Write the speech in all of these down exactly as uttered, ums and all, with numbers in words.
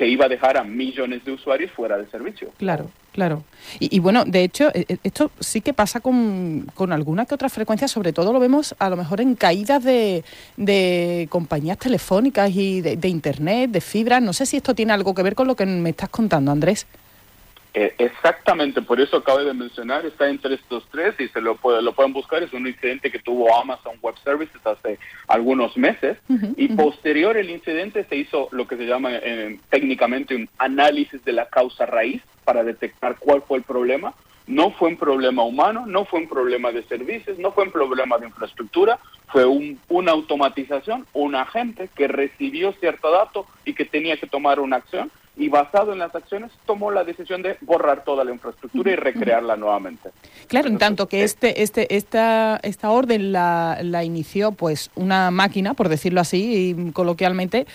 que iba a dejar a millones de usuarios fuera del servicio. Claro, claro. Y, y bueno, de hecho, esto sí que pasa con, con alguna que otra frecuencia, sobre todo lo vemos a lo mejor en caídas de, de compañías telefónicas y de, de internet, de fibra. No sé si esto tiene algo que ver con lo que me estás contando, Andrés. Eh, exactamente, por eso acabo de mencionar, está entre estos tres y se lo, puede, lo pueden buscar. Es un incidente que tuvo Amazon Web Services hace algunos meses, uh-huh, y uh-huh. posterior el incidente se hizo lo que se llama eh, técnicamente un análisis de la causa raíz para detectar cuál fue el problema. No fue un problema humano, no fue un problema de servicios, no fue un problema de infraestructura, fue un, una automatización, un agente que recibió cierto dato y que tenía que tomar una acción, y basado en las acciones tomó la decisión de borrar toda la infraestructura y recrearla nuevamente. Claro, en tanto que este, este, esta, esta orden la, la inició pues una máquina, por decirlo así, y coloquialmente,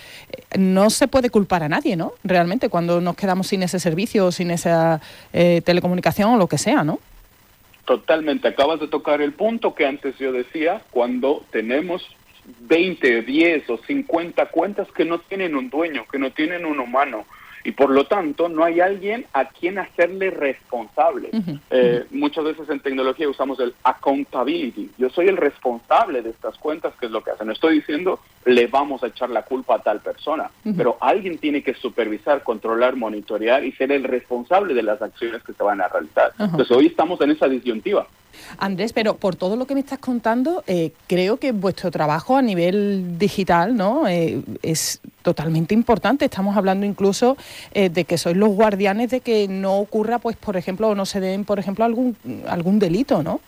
no se puede culpar a nadie, ¿no? Realmente, cuando nos quedamos sin ese servicio, sin esa eh, telecomunicación o lo que sea, ¿no? Totalmente, acabas de tocar el punto que antes yo decía, cuando tenemos veinte, diez o cincuenta cuentas que no tienen un dueño, que no tienen un humano, y por lo tanto no hay alguien a quien hacerle responsable. Uh-huh. Eh, muchas veces en tecnología usamos el accountability. Yo soy el responsable de estas cuentas, que es lo que hacen. No estoy diciendo le vamos a echar la culpa a tal persona, uh-huh. pero alguien tiene que supervisar, controlar, monitorear y ser el responsable de las acciones que se van a realizar. Uh-huh. Entonces hoy estamos en esa disyuntiva. Andrés, pero por todo lo que me estás contando, eh, creo que vuestro trabajo a nivel digital, ¿no?, eh, es totalmente importante. Estamos hablando incluso eh, de que sois los guardianes de que no ocurra, pues, por ejemplo, o no se den, por ejemplo, algún algún delito, ¿no?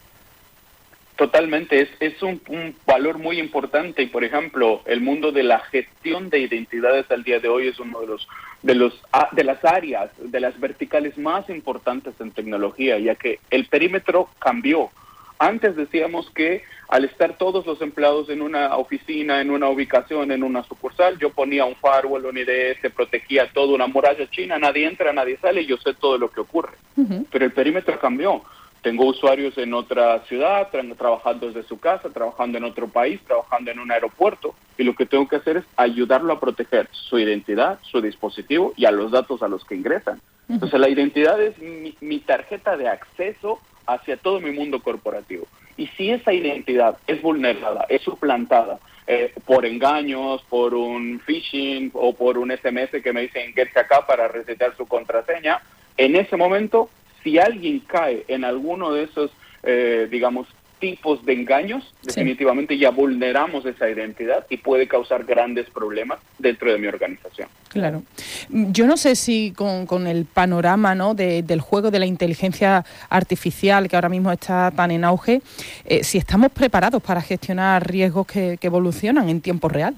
Totalmente, es, es un, un valor muy importante y, por ejemplo, el mundo de la gestión de identidades al día de hoy es uno de los de los de las áreas, de las verticales más importantes en tecnología, ya que el perímetro cambió. Antes decíamos que al estar todos los empleados en una oficina, en una ubicación, en una sucursal, yo ponía un firewall, un I D S, protegía toda una muralla china, nadie entra, nadie sale, y yo sé todo lo que ocurre. Uh-huh. Pero el perímetro cambió. Tengo usuarios en otra ciudad, tra- trabajando desde su casa, trabajando en otro país, trabajando en un aeropuerto, y lo que tengo que hacer es ayudarlo a proteger su identidad, su dispositivo y a los datos a los que ingresan. Uh-huh. Entonces la identidad es mi, mi tarjeta de acceso hacia todo mi mundo corporativo. Y si esa identidad es vulnerada, es suplantada eh, por engaños, por un phishing o por un S M S que me dicen get acá para resetear su contraseña, en ese momento, si alguien cae en alguno de esos, eh, digamos, tipos de engaños, sí, definitivamente ya vulneramos esa identidad y puede causar grandes problemas dentro de mi organización. Claro. Yo no sé si con, con el panorama, ¿no?, de, del juego de la inteligencia artificial que ahora mismo está tan en auge, eh, si estamos preparados para gestionar riesgos que, que evolucionan en tiempo real.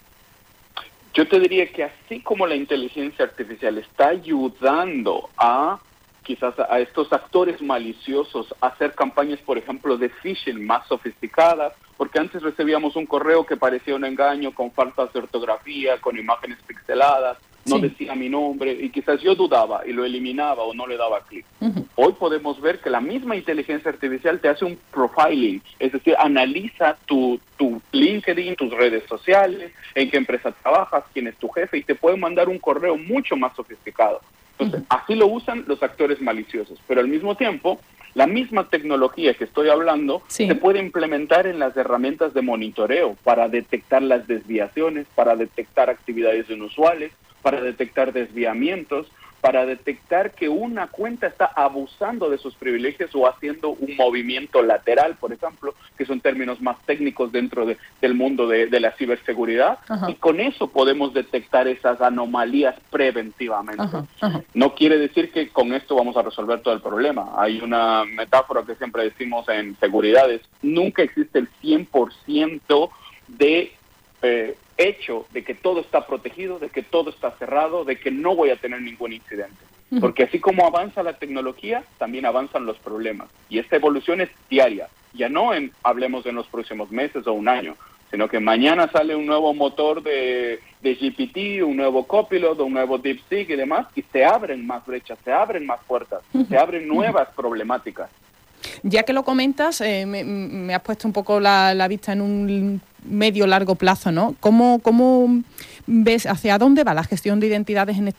Yo te diría que así como la inteligencia artificial está ayudando a quizás a estos actores maliciosos a hacer campañas, por ejemplo, de phishing más sofisticadas, porque antes recibíamos un correo que parecía un engaño con faltas de ortografía, con imágenes pixeladas, no sí. decía mi nombre, y quizás yo dudaba y lo eliminaba o no le daba clic. Uh-huh. Hoy podemos ver que la misma inteligencia artificial te hace un profiling, es decir, analiza tu, tu LinkedIn, tus redes sociales, en qué empresa trabajas, quién es tu jefe, y te puede mandar un correo mucho más sofisticado. Entonces, uh-huh. así lo usan los actores maliciosos, pero al mismo tiempo, la misma tecnología que estoy hablando sí. se puede implementar en las herramientas de monitoreo para detectar las desviaciones, para detectar actividades inusuales, para detectar desviamientos, para detectar que una cuenta está abusando de sus privilegios o haciendo un movimiento lateral, por ejemplo, que son términos más técnicos dentro de, del mundo de, de la ciberseguridad, ajá. y con eso podemos detectar esas anomalías preventivamente. Ajá, ajá. No quiere decir que con esto vamos a resolver todo el problema. Hay una metáfora que siempre decimos en seguridades: nunca existe el cien por ciento de eh, hecho de que todo está protegido, de que todo está cerrado, de que no voy a tener ningún incidente. Uh-huh. Porque así como avanza la tecnología, también avanzan los problemas. Y esta evolución es diaria. Ya no en, hablemos en los próximos meses o un año, sino que mañana sale un nuevo motor de, de G P T, un nuevo Copilot, un nuevo DeepSeek y demás, y se abren más brechas, se abren más puertas, uh-huh. se abren nuevas uh-huh. problemáticas. Ya que lo comentas, eh, me, me has puesto un poco la, la vista en un medio largo plazo, ¿no? ¿Cómo, cómo ves hacia dónde va la gestión de identidades en,